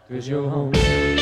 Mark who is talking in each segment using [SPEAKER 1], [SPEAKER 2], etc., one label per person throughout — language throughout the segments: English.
[SPEAKER 1] 'cause you're home.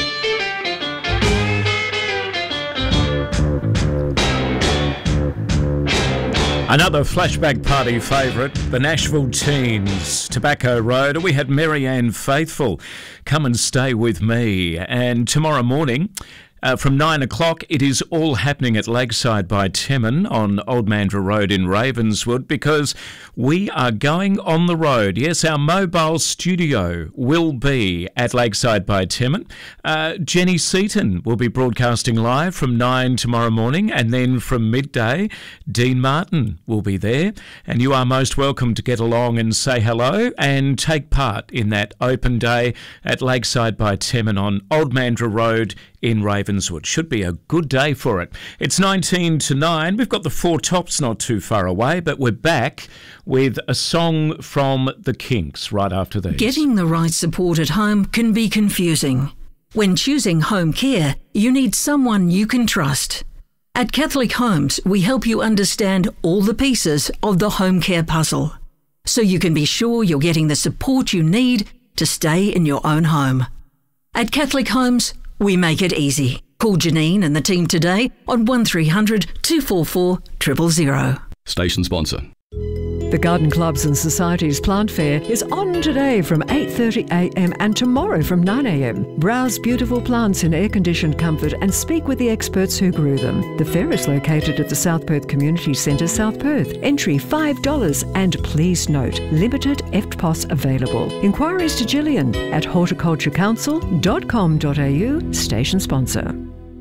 [SPEAKER 2] Another flashback party favourite, the Nashville Teens, Tobacco Road. We had Marianne Faithfull, Come and Stay With Me. And tomorrow morning, from 9 o'clock, it is all happening at Lakeside by Timon on Old Mandurah Road in Ravenswood, because we are going on the road. Yes, our mobile studio will be at Lakeside by Timon. Jenny Seaton will be broadcasting live from 9 tomorrow morning, and then from midday, Dean Martin will be there. And you are most welcome to get along and say hello and take part in that open day at Lakeside by Timon on Old Mandurah Road in Ravenswood. Should be a good day for it. It's 19 to 9. We've got the Four Tops not too far away, but we're back with a song from the Kinks right after these.
[SPEAKER 3] Getting the right support at home can be confusing. When choosing home care, you need someone you can trust. At Catholic Homes, we help you understand all the pieces of the home care puzzle, so you can be sure you're getting the support you need to stay in your own home. At Catholic Homes, we make it easy. Call Janine and the team today on 1300 244 000.
[SPEAKER 4] Station sponsor.
[SPEAKER 5] The Garden Clubs and Societies Plant Fair is on today from 8:30 a.m. and tomorrow from 9 a.m. Browse beautiful plants in air-conditioned comfort and speak with the experts who grew them. The fair is located at the South Perth Community Centre, South Perth. Entry $5 and please note, limited EFTPOS available. Inquiries to Gillian at horticulturecouncil.com.au, station sponsor.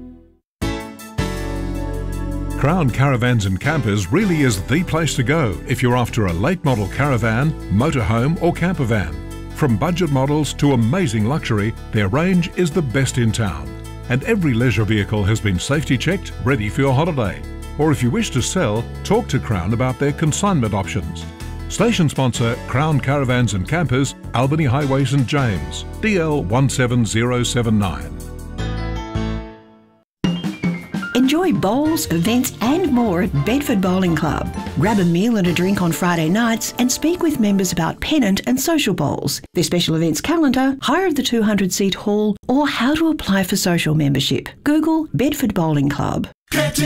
[SPEAKER 6] Crown Caravans and Campers really is the place to go if you're after a late model caravan, motorhome or camper van. From budget models to amazing luxury, their range is the best in town. And every leisure vehicle has been safety checked, ready for your holiday. Or if you wish to sell, talk to Crown about their consignment options. Station sponsor Crown Caravans and Campers, Albany Highway St James, DL 17079.
[SPEAKER 7] Enjoy bowls, events and more at Bedford Bowling Club. Grab a meal and a drink on Friday nights and speak with members about pennant and social bowls, their special events calendar, hire of the 200-seat hall or how to apply for social membership. Google Bedford Bowling Club.